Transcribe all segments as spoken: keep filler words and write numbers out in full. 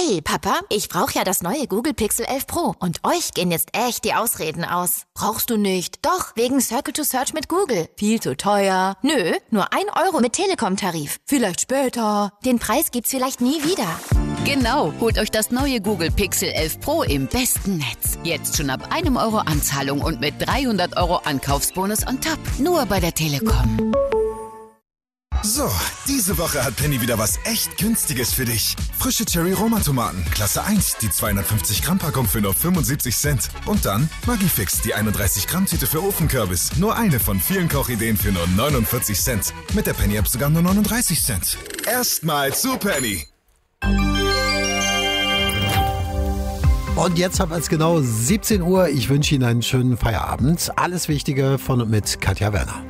Hey, Papa, ich brauche ja das neue Google Pixel elf Pro. Und euch gehen jetzt echt die Ausreden aus. Brauchst du nicht? Doch, wegen Circle to Search mit Google. Viel zu teuer. Nö, nur ein Euro mit Telekom-Tarif. Vielleicht später. Den Preis gibt's vielleicht nie wieder. Genau, holt euch das neue Google Pixel elf Pro im besten Netz. Jetzt schon ab einem Euro Anzahlung und mit dreihundert Euro Ankaufsbonus on top. Nur bei der Telekom. So, diese Woche hat Penny wieder was echt Günstiges für dich. Frische Cherry-Roma-Tomaten, Klasse eins, die zweihundertfünfzig Gramm Packung für nur fünfundsiebzig Cent. Und dann Maggi-Fix, die einunddreißig Gramm Tüte für Ofenkürbis. Nur eine von vielen Kochideen für nur neunundvierzig Cent. Mit der Penny-App sogar nur neununddreißig Cent. Erstmal zu Penny. Und jetzt haben wir es genau siebzehn Uhr. Ich wünsche Ihnen einen schönen Feierabend. Alles Wichtige von und mit Katja Werner.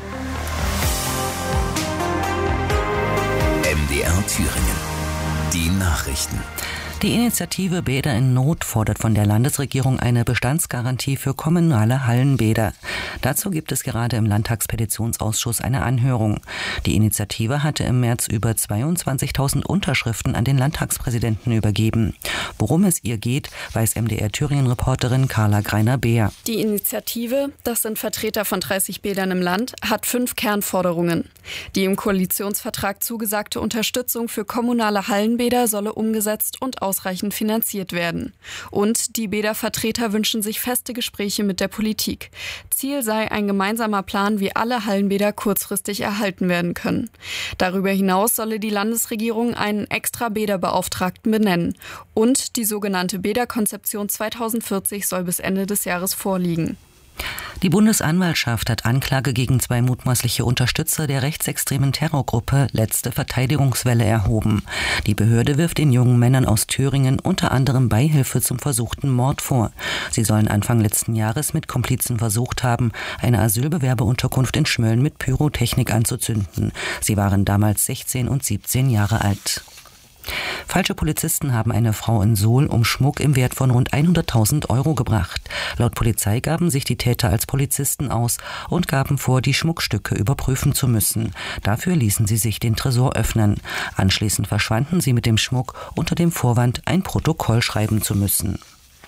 M D R Thüringen. Die Nachrichten. Die Initiative Bäder in Not fordert von der Landesregierung eine Bestandsgarantie für kommunale Hallenbäder. Dazu gibt es gerade im Landtagspetitionsausschuss eine Anhörung. Die Initiative hatte im März über zweiundzwanzigtausend Unterschriften an den Landtagspräsidenten übergeben. Worum es ihr geht, weiß M D R Thüringen-Reporterin Carla Greiner-Beer. Die Initiative, das sind Vertreter von dreißig Bädern im Land, hat fünf Kernforderungen. Die im Koalitionsvertrag zugesagte Unterstützung für kommunale Hallenbäder solle umgesetzt und ausreichend finanziert werden. Und die Bädervertreter wünschen sich feste Gespräche mit der Politik. Ziel sei ein gemeinsamer Plan, wie alle Hallenbäder kurzfristig erhalten werden können. Darüber hinaus solle die Landesregierung einen extra Bäderbeauftragten benennen. Und die sogenannte Bäderkonzeption zweitausendvierzig soll bis Ende des Jahres vorliegen. Die Bundesanwaltschaft hat Anklage gegen zwei mutmaßliche Unterstützer der rechtsextremen Terrorgruppe Letzte Verteidigungswelle erhoben. Die Behörde wirft den jungen Männern aus Thüringen unter anderem Beihilfe zum versuchten Mord vor. Sie sollen Anfang letzten Jahres mit Komplizen versucht haben, eine Asylbewerberunterkunft in Schmölln mit Pyrotechnik anzuzünden. Sie waren damals sechzehn und siebzehn Jahre alt. Falsche Polizisten haben eine Frau in Sohl um Schmuck im Wert von rund hunderttausend Euro gebracht. Laut Polizei gaben sich die Täter als Polizisten aus und gaben vor, die Schmuckstücke überprüfen zu müssen. Dafür ließen sie sich den Tresor öffnen. Anschließend verschwanden sie mit dem Schmuck unter dem Vorwand, ein Protokoll schreiben zu müssen.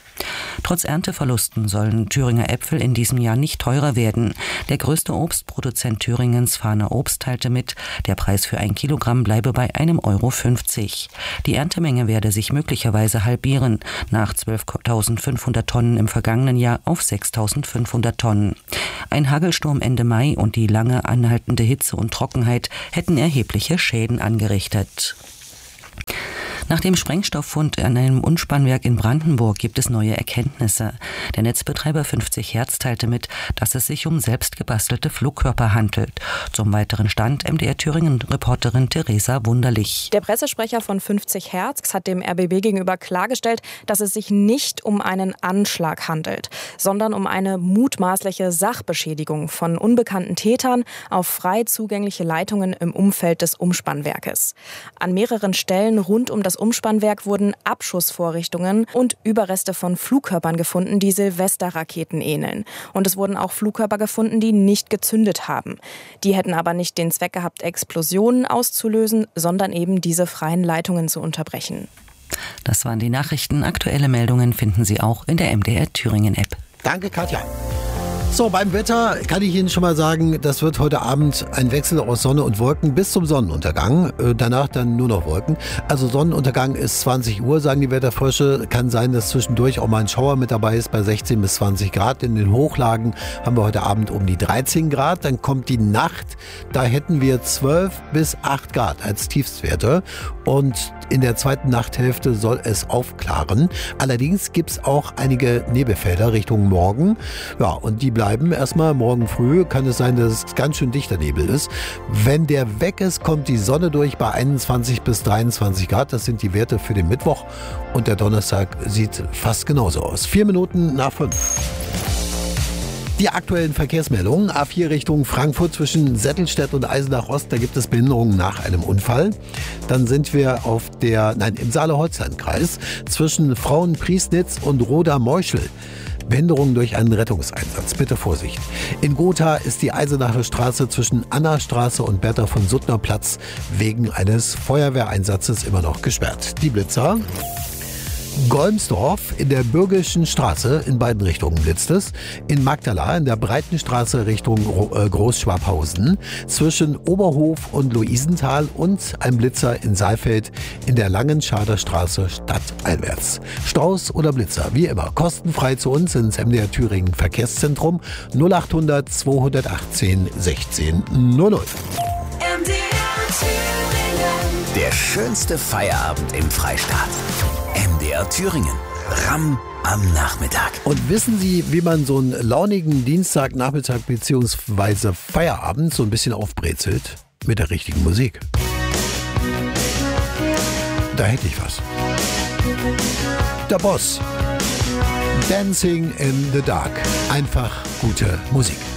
Trotz Ernteverlusten sollen Thüringer Äpfel in diesem Jahr nicht teurer werden. Der größte Obstproduzent Thüringens, Fahner Obst, teilte mit, der Preis für ein Kilogramm bleibe bei einem Euro fünfzig. Die Erntemenge werde sich möglicherweise halbieren, nach zwölftausendfünfhundert Tonnen im vergangenen Jahr auf sechstausendfünfhundert Tonnen. Ein Hagelsturm Ende Mai und die lange anhaltende Hitze und Trockenheit hätten erhebliche Schäden angerichtet. Nach dem Sprengstofffund an einem Umspannwerk in Brandenburg gibt es neue Erkenntnisse. Der Netzbetreiber fünfzig Hertz teilte mit, dass es sich um selbstgebastelte Flugkörper handelt. Zum weiteren Stand M D R Thüringen-Reporterin Theresa Wunderlich. Der Pressesprecher von fünfzig Hertz hat dem R B B gegenüber klargestellt, dass es sich nicht um einen Anschlag handelt, sondern um eine mutmaßliche Sachbeschädigung von unbekannten Tätern auf frei zugängliche Leitungen im Umfeld des Umspannwerkes. An mehreren Stellen rund um das Umspannwerk wurden Abschussvorrichtungen und Überreste von Flugkörpern gefunden, die Silvesterraketen ähneln. Und es wurden auch Flugkörper gefunden, die nicht gezündet haben. Die hätten aber nicht den Zweck gehabt, Explosionen auszulösen, sondern eben diese freien Leitungen zu unterbrechen. Das waren die Nachrichten. Aktuelle Meldungen finden Sie auch in der M D R Thüringen App. Danke, Katja. So, beim Wetter kann ich Ihnen schon mal sagen, das wird heute Abend ein Wechsel aus Sonne und Wolken bis zum Sonnenuntergang. Äh, danach dann nur noch Wolken. Also Sonnenuntergang ist zwanzig Uhr, sagen die Wetterfrösche. Kann sein, dass zwischendurch auch mal ein Schauer mit dabei ist bei sechzehn bis zwanzig Grad. In den Hochlagen haben wir heute Abend um die dreizehn Grad. Dann kommt die Nacht. Da hätten wir zwölf bis acht Grad als Tiefstwerte. Und in der zweiten Nachthälfte soll es aufklaren. Allerdings gibt es auch einige Nebelfelder Richtung Morgen. Ja, und die bleiben erstmal. Morgen früh kann es sein, dass es ganz schön dichter Nebel ist. Wenn der weg ist, kommt die Sonne durch bei einundzwanzig bis dreiundzwanzig Grad. Das sind die Werte für den Mittwoch. Und der Donnerstag sieht fast genauso aus. Vier Minuten nach fünf. Die aktuellen Verkehrsmeldungen. A vier Richtung Frankfurt zwischen Settelstedt und Eisenach Ost. Da gibt es Behinderungen nach einem Unfall. Dann sind wir auf der, nein, im Saale-Holstein-Kreis zwischen Frauenpriesnitz und Roda-Meuschel. Behinderung durch einen Rettungseinsatz. Bitte Vorsicht. In Gotha ist die Eisenacher Straße zwischen Annastraße und Bertha von Suttner Platz wegen eines Feuerwehreinsatzes immer noch gesperrt. Die Blitzer. Golmsdorf in der Bürgischen Straße in beiden Richtungen blitzt es. In Magdala in der Breitenstraße Richtung Großschwabhausen zwischen Oberhof und Luisenthal und ein Blitzer in Saalfeld in der Langenschader Straße stadteinwärts. Staus oder Blitzer, wie immer, kostenfrei zu uns ins M D R Thüringen Verkehrszentrum null achthundert zweihundertachtzehn sechzehn null null. M D R Thüringen. Der schönste Feierabend im Freistaat. M D R Thüringen. Ram am Nachmittag. Und wissen Sie, wie man so einen launigen Dienstagnachmittag bzw. Feierabend so ein bisschen aufbrezelt? Mit der richtigen Musik. Da hätte ich was. Der Boss. Dancing in the Dark. Einfach gute Musik.